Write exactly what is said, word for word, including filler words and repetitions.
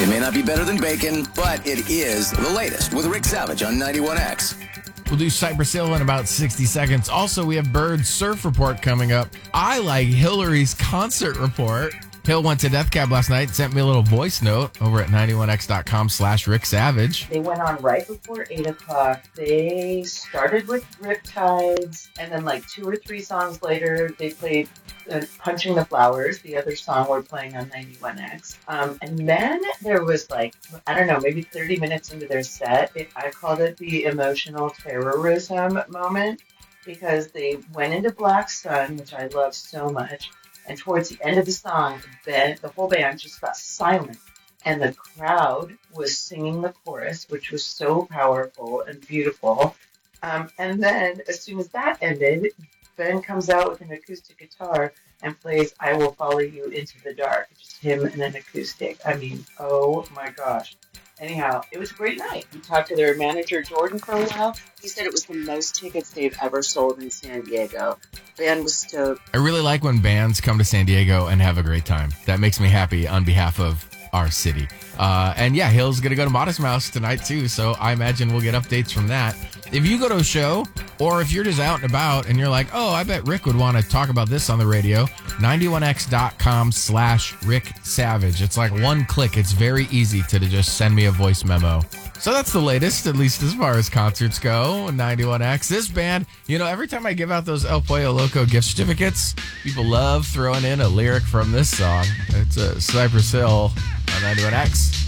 may not be better than bacon, but it is the latest with Rick Savage on ninety-one X. We'll do Cypress Hill in about sixty seconds. Also, we have Bird's Surf Report coming up. I like Hillary's concert report. Hill went to Death Cab last night, sent me a little voice note over at ninety-one x dot com slash Rick Savage. They went on right before eight o'clock. They started with Riptides, and then like two or three songs later, they played uh, Punching the Flowers, the other song we're playing on ninety-one X. Um, and then there was like, I don't know, maybe thirty minutes into their set, it, I called it the emotional terrorism moment, because they went into Black Sun, which I love so much. And towards the end of the song, the, the whole band just got silent. And the crowd was singing the chorus, which was so powerful and beautiful. Um, and then as soon as that ended, Ben comes out with an acoustic guitar and plays I Will Follow You Into the Dark. Just him and an acoustic. I mean, oh my gosh. Anyhow, it was a great night. We talked to their manager, Jordan, for a while. He said it was the most tickets they've ever sold in San Diego. The band was stoked. I really like when bands come to San Diego and have a great time. That makes me happy on behalf of our city. Uh, and yeah, Hill's going to go to Modest Mouse tonight too, so I imagine we'll get updates from that. If you go to a show, or if you're just out and about and you're like, oh, I bet Rick would want to talk about this on the radio, ninety-one x dot com slash Rick Savage. It's like one click. It's very easy to just send me a voice memo. So that's the latest, at least as far as concerts go. ninety-one X. This band, you know, every time I give out those El Pollo Loco gift certificates, people love throwing in a lyric from this song. It's a Cypress Hill on ninety-one X.